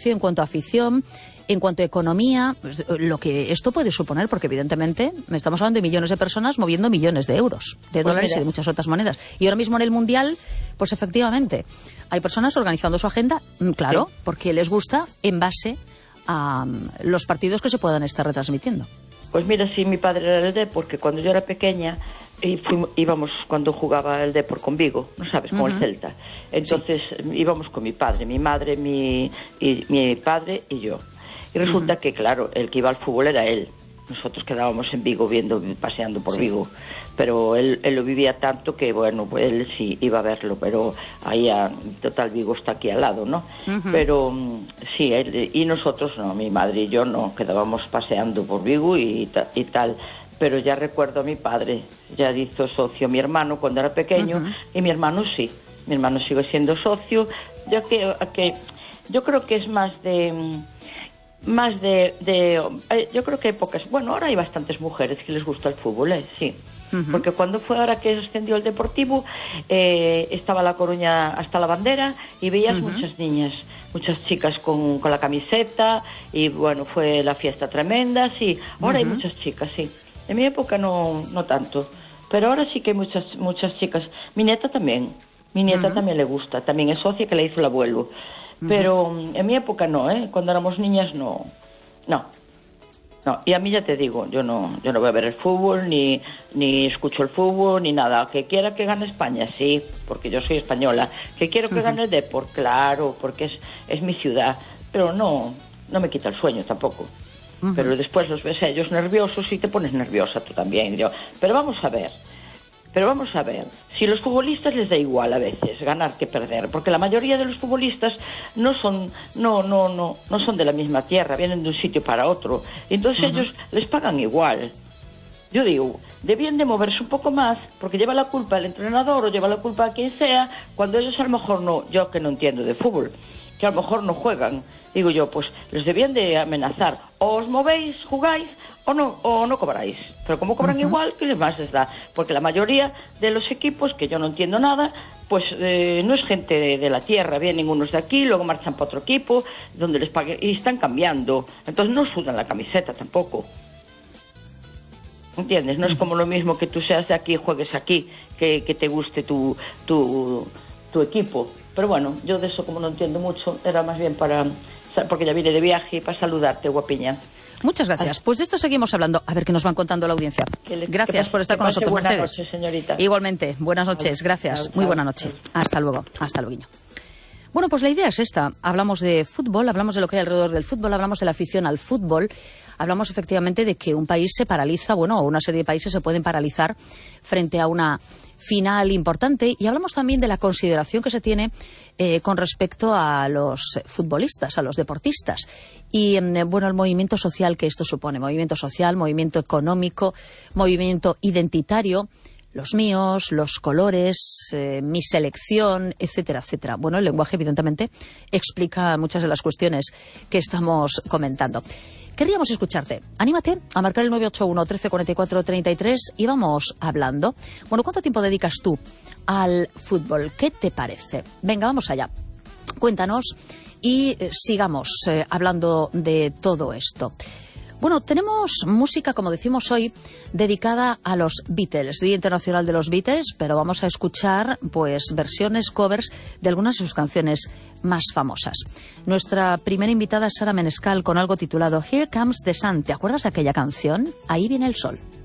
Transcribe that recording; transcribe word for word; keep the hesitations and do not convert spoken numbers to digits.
precio, en cuanto a afición, en cuanto a economía, pues, lo que esto puede suponer, porque evidentemente estamos hablando de millones de personas moviendo millones de euros, de pues dólares mira. y de muchas otras monedas. Y ahora mismo en el Mundial, pues efectivamente, hay personas organizando su agenda, claro, sí. porque les gusta en base a um, los partidos que se puedan estar retransmitiendo. Pues mira, sí, mi padre era el Depor, porque cuando yo era pequeña y fuimos, íbamos cuando jugaba el Depor con Vigo, ¿no sabes? Con uh-huh. el Celta. Entonces sí. íbamos con mi padre, mi madre, mi, y, mi padre y yo. Y resulta uh-huh. que, claro, el que iba al fútbol era él. Nosotros quedábamos en Vigo viendo, paseando por sí. Vigo. Pero él, él lo vivía tanto que, bueno, pues él sí iba a verlo, pero ahí, a, total, Vigo está aquí al lado, ¿no? Uh-huh. Pero sí, él, y nosotros no, mi madre y yo no, quedábamos paseando por Vigo y, y tal. Pero ya recuerdo a mi padre, ya hizo socio mi hermano cuando era pequeño, uh-huh. y mi hermano sí, mi hermano sigue siendo socio, ya que, que yo creo que es más de... más de, de eh, yo creo que hay pocas, bueno, ahora hay bastantes mujeres que les gusta el fútbol, ¿eh? Sí, uh-huh. porque cuando fue ahora que ascendió el Deportivo, eh, estaba La Coruña hasta la bandera y veías uh-huh. muchas niñas, muchas chicas con, con la camiseta y bueno, fue la fiesta tremenda, sí, ahora uh-huh. hay muchas chicas, sí, en mi época no, no tanto, pero ahora sí que hay muchas, muchas chicas, mi nieta también, mi nieta uh-huh. también le gusta, también es socia que le hizo el abuelo. Pero uh-huh. en mi época no, ¿eh? Cuando éramos niñas no, no, no. Y a mí ya te digo, yo no, yo no voy a ver el fútbol, ni, ni escucho el fútbol, ni nada. Que quiera que gane España, sí, porque yo soy española. Que quiero que uh-huh. gane el Depor, claro, porque es, es mi ciudad. Pero no, no me quita el sueño tampoco. Uh-huh. Pero después los ves a ellos nerviosos y te pones nerviosa tú también. Yo, pero vamos a ver. Pero vamos a ver, si los futbolistas les da igual a veces ganar que perder, porque la mayoría de los futbolistas no son, no, no, no, no son de la misma tierra, vienen de un sitio para otro, y entonces uh-huh. ellos les pagan igual. Yo digo, debían de moverse un poco más, porque lleva la culpa el entrenador o lleva la culpa a quien sea, cuando ellos a lo mejor no, yo que no entiendo de fútbol, que a lo mejor no juegan, digo yo, pues les debían de amenazar, o os movéis, jugáis, o no, o no cobráis. Pero como cobran uh-huh. igual, ¿qué más les da? Porque la mayoría de los equipos, que yo no entiendo nada, pues eh, no es gente de, de la tierra, vienen unos de aquí, luego marchan para otro equipo, donde les paguen, y están cambiando. Entonces no sudan la camiseta tampoco. ¿Entiendes? No uh-huh. es como lo mismo que tú seas de aquí y juegues aquí, que, que te guste tu, tu, tu equipo. Pero bueno, yo de eso como no entiendo mucho, era más bien para... porque ya vine de viaje y para saludarte, guapiña. Muchas gracias. Pues de esto seguimos hablando. A ver qué nos van contando la audiencia. Gracias por estar con nosotros. Buenas noches, señorita. Igualmente. Buenas noches. Gracias. Muy buena noche. Hasta luego. Hasta luego. Bueno, pues la idea es esta. Hablamos de fútbol, hablamos de lo que hay alrededor del fútbol, hablamos de la afición al fútbol. Hablamos efectivamente de que un país se paraliza, bueno, o una serie de países se pueden paralizar frente a una final importante, y hablamos también de la consideración que se tiene eh, con respecto a los futbolistas, a los deportistas, y eh, bueno, el movimiento social que esto supone, movimiento social, movimiento económico, movimiento identitario, los míos, los colores, eh, mi selección, etcétera, etcétera. Bueno, el lenguaje evidentemente explica muchas de las cuestiones que estamos comentando. Querríamos escucharte. Anímate a marcar el nueve ocho uno, trece, cuarenta y cuatro, treinta y tres y vamos hablando. Bueno, ¿cuánto tiempo dedicas tú al fútbol? ¿Qué te parece? Venga, vamos allá. Cuéntanos y eh, sigamos eh, hablando de todo esto. Bueno, tenemos música, como decimos hoy, dedicada a los Beatles, Día Internacional de los Beatles, pero vamos a escuchar pues versiones, covers de algunas de sus canciones más famosas. Nuestra primera invitada es Sara Menescal con algo titulado Here Comes the Sun. ¿Te acuerdas de aquella canción? Ahí viene el sol.